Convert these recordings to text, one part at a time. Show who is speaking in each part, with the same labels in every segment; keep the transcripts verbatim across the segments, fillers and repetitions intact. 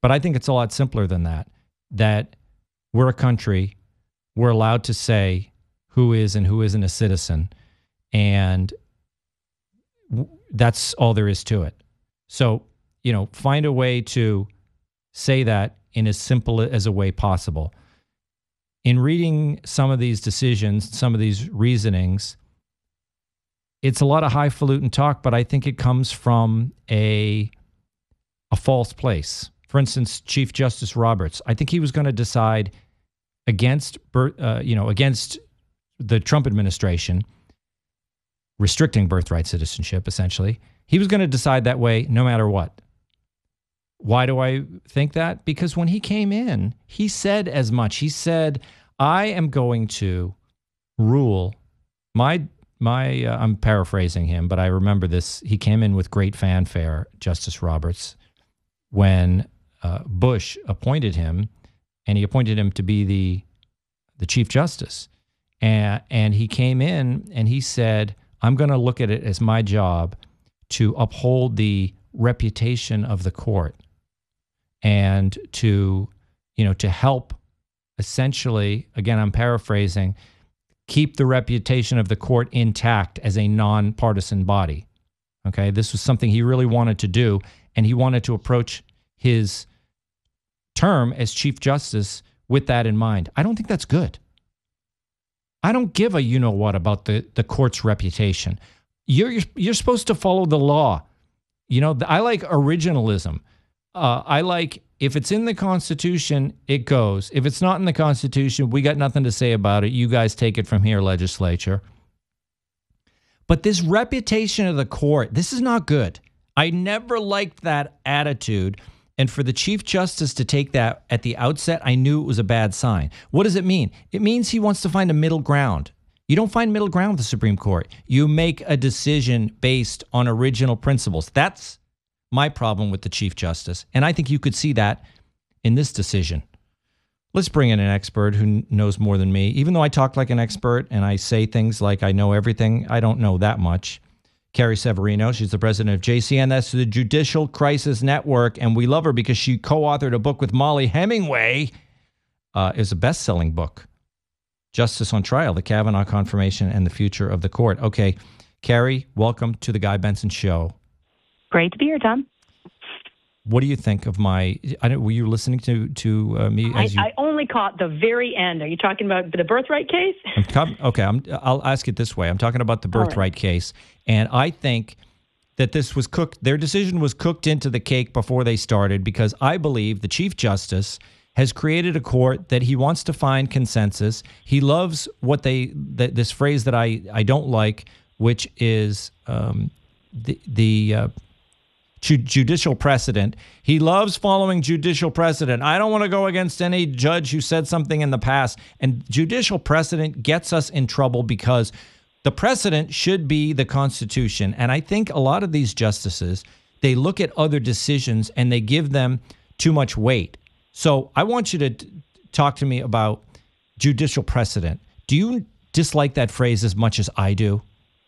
Speaker 1: But I think it's a lot simpler than that, that we're a country, we're allowed to say who is and who isn't a citizen, and w- that's all there is to it. So, you know, find a way to say that in as simple as a way possible. In reading some of these decisions, some of these reasonings, it's a lot of highfalutin talk, but I think it comes from a a false place. For instance, Chief Justice Roberts, I think he was going to decide against, uh, you know, against the Trump administration, restricting birthright citizenship, essentially. He was going to decide that way no matter what. Why do I think that? Because when he came in, he said as much. He said, I am going to rule my, my uh, I'm paraphrasing him, but I remember this. He came in with great fanfare, Justice Roberts, when uh, Bush appointed him, and he appointed him to be the, the Chief Justice. And, and he came in and he said, I'm going to look at it as my job to uphold the reputation of the court and to, you know, to help essentially, again, I'm paraphrasing, keep the reputation of the court intact as a nonpartisan body. Okay, this was something he really wanted to do, and he wanted to approach his term as Chief Justice with that in mind. I don't think that's good. I don't give a you-know-what about the, the court's reputation. You're, you're you're supposed to follow the law. You know, I like originalism. Uh, I like, if it's in the Constitution, it goes. If it's not in the Constitution, we got nothing to say about it. You guys take it from here, legislature. But this reputation of the court, this is not good. I never liked that attitude. And for the Chief Justice to take that at the outset, I knew it was a bad sign. What does it mean? It means he wants to find a middle ground. You don't find middle ground with the Supreme Court. You make a decision based on original principles. That's my problem with the Chief Justice. And I think you could see that in this decision. Let's bring in an expert who knows more than me. Even though I talk like an expert and I say things like I know everything, I don't know that much. Carrie Severino, she's the president of J C N, that's the Judicial Crisis Network, and we love her because she co-authored a book with Molly Hemingway. Uh, it was a best-selling book, Justice on Trial, The Kavanaugh Confirmation and the Future of the Court. Okay, Carrie, welcome to the Guy Benson Show.
Speaker 2: Great to be here, Tom.
Speaker 1: What do you think of my, I don't, were you listening to, to uh, me? As
Speaker 2: I,
Speaker 1: you,
Speaker 2: I only caught the very end. Are you talking about the birthright case?
Speaker 1: I'm com- okay, I'm, I'll ask it this way. I'm talking about the birthright right. case. And I think that this was cooked, their decision was cooked into the cake before they started, because I believe the Chief Justice has created a court that he wants to find consensus. He loves what they, th- this phrase that I, I don't like, which is um, the, the uh, judicial precedent. He loves following judicial precedent. I don't want to go against any judge who said something in the past. And judicial precedent gets us in trouble because the precedent should be the Constitution. And I think a lot of these justices, they look at other decisions and they give them too much weight. So I want you to t- talk to me about judicial precedent. Do you dislike that phrase as much as I do?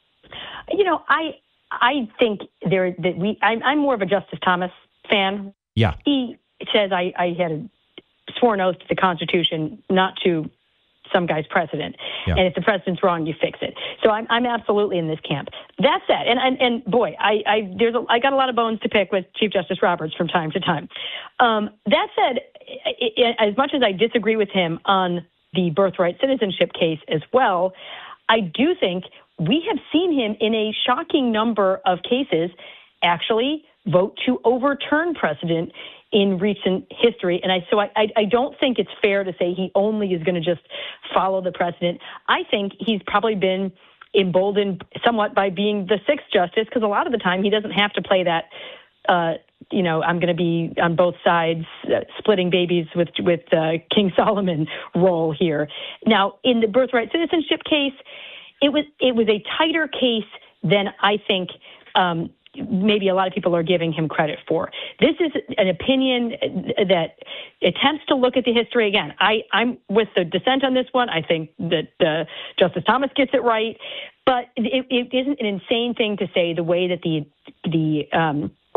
Speaker 2: You know, I I think there that we. I'm, I'm more of a Justice Thomas fan.
Speaker 1: Yeah.
Speaker 2: He says I, I had a sworn oath to the Constitution, not to some guy's precedent. Yeah. And if the precedent's wrong, you fix it. So I'm I'm absolutely in this camp. That said, and and, and boy, I, I there's a, I got a lot of bones to pick with Chief Justice Roberts from time to time. Um, that said, it, it, as much as I disagree with him on the birthright citizenship case as well, I do think we have seen him in a shocking number of cases actually vote to overturn precedent in recent history. And I so I, I don't think it's fair to say he only is going to just follow the precedent. I think he's probably been emboldened somewhat by being the sixth justice, because a lot of the time he doesn't have to play that, uh, you know, I'm going to be on both sides, uh, splitting babies with, with uh, King Solomon role here. Now, in the birthright citizenship case, it was it was a tighter case than I think um, maybe a lot of people are giving him credit for. This is an opinion that attempts to look at the history. Again, I, I'm with the dissent on this one. I think that uh, Justice Thomas gets it right. But it, it isn't an insane thing to say the way that the the um,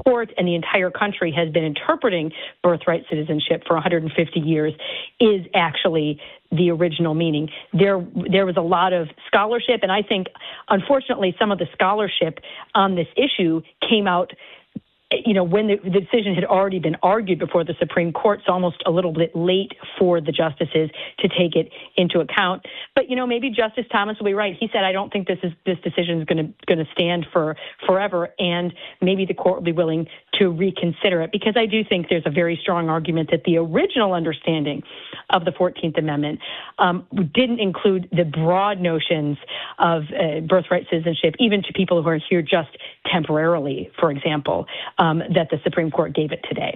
Speaker 2: court and the entire country has been interpreting birthright citizenship for one hundred fifty years is actually the original meaning. There, there was a lot of scholarship, and I think, unfortunately, some of the scholarship on this issue came out, you know, when the, the decision had already been argued before the Supreme Court, so almost a little bit late for the justices to take it into account. But, you know, maybe Justice Thomas will be right. He said, I don't think this is this decision is going to going to stand for forever, and maybe the court will be willing to reconsider it, because I do think there's a very strong argument that the original understanding of the fourteenth Amendment um, didn't include the broad notions of uh, birthright citizenship, even to people who are here just temporarily, for example, um, that the Supreme Court gave it today.